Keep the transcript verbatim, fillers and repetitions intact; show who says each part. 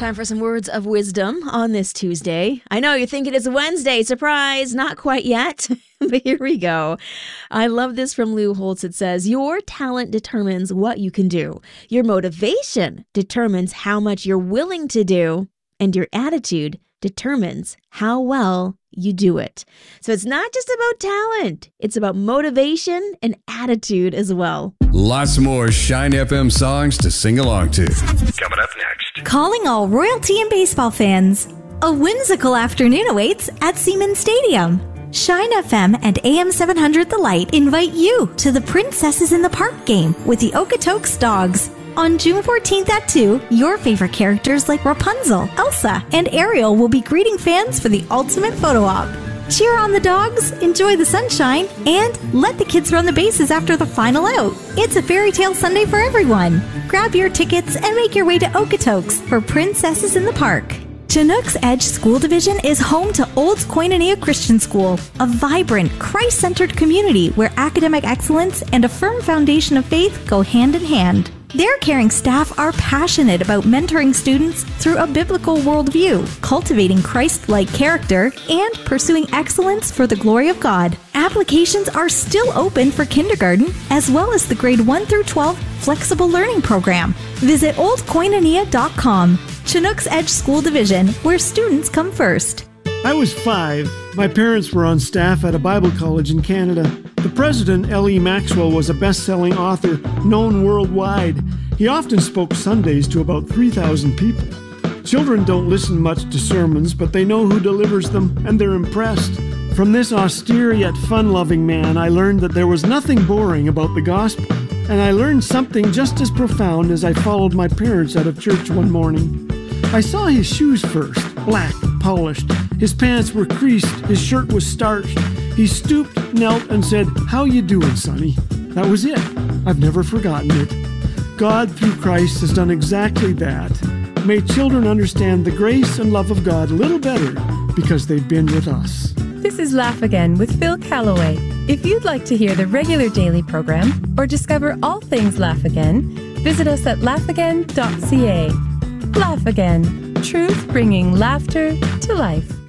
Speaker 1: Time for some words of wisdom on this Tuesday. I know you're thinking it's Wednesday. Surprise! Not quite yet, but here we go. I love this from Lou Holtz. It says, your talent determines what you can do. Your motivation determines how much you're willing to do. And your attitude determines how well you do it. So it's not just about talent. It's about motivation and attitude as well.
Speaker 2: Lots more Shine F M songs to sing along to. Coming up next.
Speaker 3: Calling all royalty and baseball fans. A whimsical afternoon awaits at Siemens Stadium. Shine F M and A M seven hundred The Light invite you to the Princesses in the Park game with the Okotoks Dogs. On June fourteenth at two, your favorite characters like Rapunzel, Elsa, and Ariel will be greeting fans for the ultimate photo op. Cheer on the dogs, enjoy the sunshine, and let the kids run the bases after the final out. It's a fairy tale Sunday for everyone. Grab your tickets and make your way to Okotoks for Princesses in the Park. Chinook's Edge School Division is home to Olds Koinonia Christian School, a vibrant, Christ-centered community where academic excellence and a firm foundation of faith go hand in hand. Their caring staff are passionate about mentoring students through a biblical worldview, cultivating Christ-like character, and pursuing excellence for the glory of God. Applications are still open for kindergarten, as well as the grade one through twelve flexible learning program. Visit old koinonia dot com. Chinook's Edge School Division, where students come first.
Speaker 4: I was five. My parents were on staff at a Bible college in Canada. The president, L E Maxwell, was a best-selling author known worldwide. He often spoke Sundays to about three thousand people. Children don't listen much to sermons, but they know who delivers them, and they're impressed. From this austere yet fun-loving man, I learned that there was nothing boring about the gospel. And I learned something just as profound as I followed my parents out of church one morning. I saw his shoes first, black, polished. His pants were creased, his shirt was starched. He stooped, knelt, and said, "How you doing, sonny?" That was it. I've never forgotten it. God, through Christ, has done exactly that. May children understand the grace and love of God a little better because they've been with us.
Speaker 5: This is Laugh Again with Phil Callaway. If you'd like to hear the regular daily program or discover all things Laugh Again, visit us at laugh again dot c a. Laugh Again, truth bringing laughter to life.